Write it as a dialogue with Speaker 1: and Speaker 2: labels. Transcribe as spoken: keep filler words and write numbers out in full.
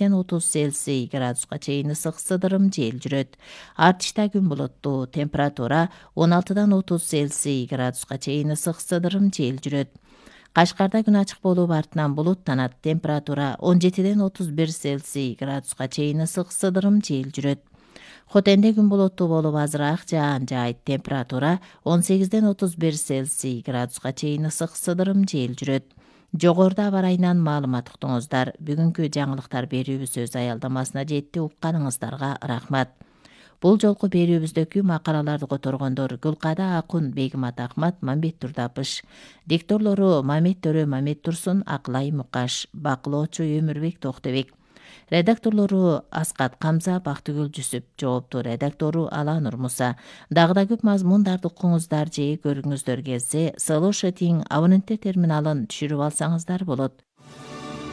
Speaker 1: жетиден отуз Цельсий градуска чейин ысык сыдырым жел жүрөт. Артышта күн булуттуу, температура он алтыдан отуз Цельсий градуска чейин ысык сыдырым жел жүрөт. Кашкарда күн ачык болуп артынан булуттанат, температура он жетиден отуз бир Цельсий градуска чейин ысык сыдырым жел жүрөт. Хотенде күн булуттуу болуп азыраак жаан жаайт, температура он сегизден отуз бир Цельсий градуска чейин ысык сыдырым жел жүрөт. Жогоруда аба ырайынан маалымат уктуңуздар. Бүгүнкү жаңылыктар берүүбүз өз аялдамасына жетти. Укканыңыздарга рахмат. Бул жолку берүүбүздөгү макалаларды которгондор Гүлкада Акун, Бегимат Ахмат, Мамбет Турдапыш. Дикторлору Мамет Төрө, Мамет Турсун, Акылай Мукаш. Бакылоочу Өмүрбек Токтобек. Редакторлору Аскат Камза, Бактыгүл Жүсүп. Жоопту редактору Аланур Муса. Дагы да көп мазмундарды укуңуздар же көрүңүздөр келсе, Solution абоненттер терминалын түшүрүп алсаңыздар болот.